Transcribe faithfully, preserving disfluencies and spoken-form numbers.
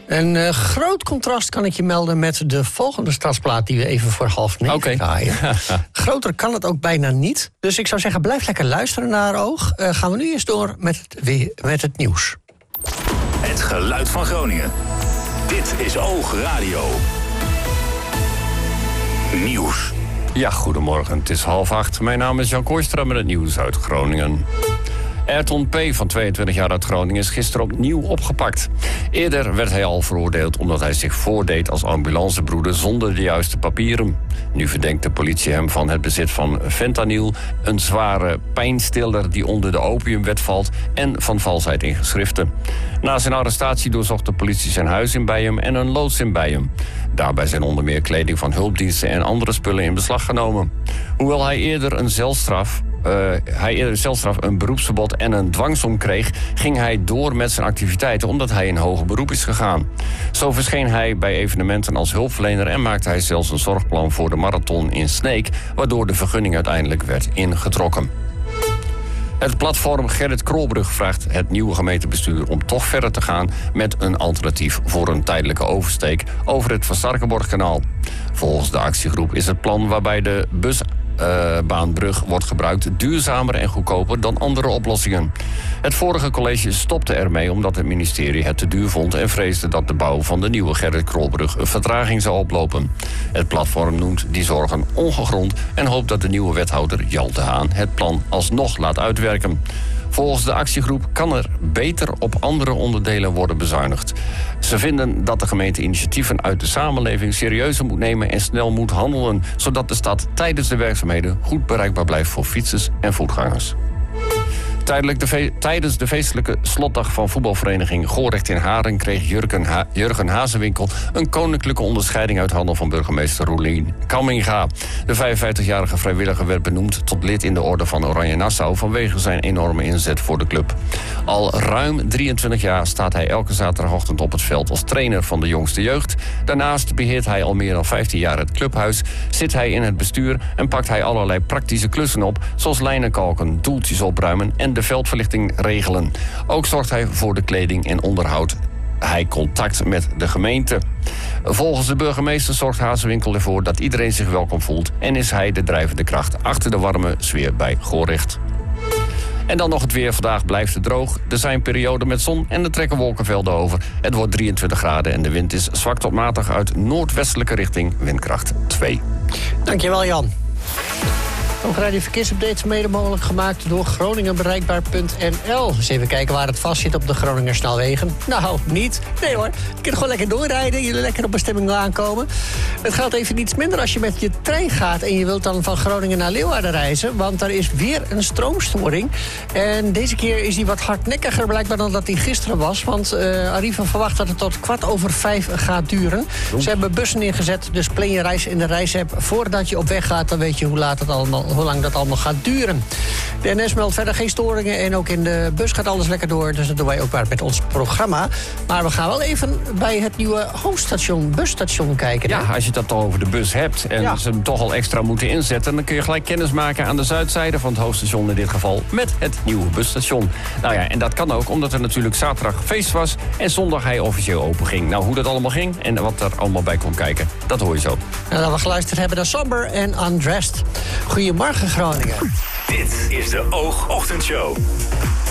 Een uh, groot contrast kan ik je melden met de volgende stadsplaat die we even voor half negen okay. draaien. Groter kan het ook bijna niet. Dus ik zou zeggen, blijf lekker luisteren naar Oog. Uh, gaan we nu eens door met het, weer, met het nieuws. Het geluid van Groningen. Dit is Oog Radio. Nieuws. Ja, goedemorgen. Het is half acht. Mijn naam is Jan Kooistra met het nieuws uit Groningen. Ayrton P. van tweeëntwintig jaar uit Groningen is gisteren opnieuw opgepakt. Eerder werd hij al veroordeeld omdat hij zich voordeed als ambulancebroeder zonder de juiste papieren. Nu verdenkt de politie hem van het bezit van fentanyl, een zware pijnstiller die onder de opiumwet valt en van valsheid in geschriften. Na zijn arrestatie doorzocht de politie zijn huis in Bijum en een loods in Bijum. Daarbij zijn onder meer kleding van hulpdiensten en andere spullen in beslag genomen. Hoewel hij eerder een celstraf... Uh, hij eerder celstraf, een beroepsverbod en een dwangsom kreeg, ging hij door met zijn activiteiten omdat hij in hoger beroep is gegaan. Zo verscheen hij bij evenementen als hulpverlener en maakte hij zelfs een zorgplan voor de marathon in Sneek, waardoor de vergunning uiteindelijk werd ingetrokken. Het platform Gerrit Krolbrug vraagt het nieuwe gemeentebestuur om toch verder te gaan met een alternatief voor een tijdelijke oversteek over het Van Starkenborghkanaal. Volgens de actiegroep is het plan waarbij de bus Uh, baanbrug wordt gebruikt duurzamer en goedkoper dan andere oplossingen. Het vorige college stopte ermee omdat het ministerie het te duur vond en vreesde dat de bouw van de nieuwe Gerrit Krolbrug een vertraging zou oplopen. Het platform noemt die zorgen ongegrond en hoopt dat de nieuwe wethouder Jelte Haan het plan alsnog laat uitwerken. Volgens de actiegroep kan er beter op andere onderdelen worden bezuinigd. Ze vinden dat de gemeente initiatieven uit de samenleving serieuzer moet nemen en snel moet handelen, zodat de stad tijdens de werkzaamheden goed bereikbaar blijft voor fietsers en voetgangers. Tijdelijk de fe- tijdens de feestelijke slotdag van voetbalvereniging Gorecht in Haren kreeg Jurgen, ha- Jurgen Hazewinkel een koninklijke onderscheiding uit handen van burgemeester Roelien Kamminga. De vijfenvijftigjarige vrijwilliger werd benoemd tot lid in de orde van Oranje Nassau vanwege zijn enorme inzet voor de club. Al ruim drieëntwintig jaar staat hij elke zaterdagochtend op het veld als trainer van de jongste jeugd. Daarnaast beheert hij al meer dan vijftien jaar het clubhuis, zit hij in het bestuur en pakt hij allerlei praktische klussen op, zoals lijnen kalken, doeltjes opruimen en de veldverlichting regelen. Ook zorgt hij voor de kleding en onderhoudt hij contact met de gemeente. Volgens de burgemeester zorgt Hazewinkel ervoor dat iedereen zich welkom voelt en is hij de drijvende kracht achter de warme sfeer bij Gorecht. En dan nog het weer. Vandaag blijft het droog. Er zijn perioden met zon en er trekken wolkenvelden over. Het wordt drieëntwintig graden en de wind is zwak tot matig uit noordwestelijke richting, windkracht twee. Dankjewel, Jan. Ook radio verkeersupdates mede mogelijk gemaakt door Groningenbereikbaar punt n l. Dus even kijken waar het vast zit op de Groninger snelwegen. Nou, niet. Nee hoor. Je kunt gewoon lekker doorrijden. Jullie lekker op bestemming aankomen. Het gaat even iets minder als je met je trein gaat en je wilt dan van Groningen naar Leeuwarden reizen. Want er is weer een stroomstoring. En deze keer is die wat hardnekkiger blijkbaar dan dat die gisteren was. Want uh, Arriva verwacht dat het tot kwart over vijf gaat duren. Ze hebben bussen neergezet, dus plan je reis in de reisapp. Voordat je op weg gaat, dan weet je hoe laat het allemaal, hoe lang dat allemaal gaat duren. De N S meldt verder geen storingen en ook in de bus gaat alles lekker door. Dus dat doen wij ook maar met ons programma. Maar we gaan wel even bij het nieuwe hoofdstation, busstation kijken. Ja, hè? Als je dat toch over de bus hebt en ja. ze hem toch al extra moeten inzetten, dan kun je gelijk kennis maken aan de zuidzijde van het hoofdstation in dit geval met het nieuwe busstation. Nou ja, en dat kan ook omdat er natuurlijk zaterdag feest was en zondag hij officieel open ging. Nou, hoe dat allemaal ging en wat er allemaal bij kon kijken, dat hoor je zo. Nou, dat we geluisterd hebben naar Somber en Undressed. Goedemorgen Groningen. Dit is de Oog Ochtendshow.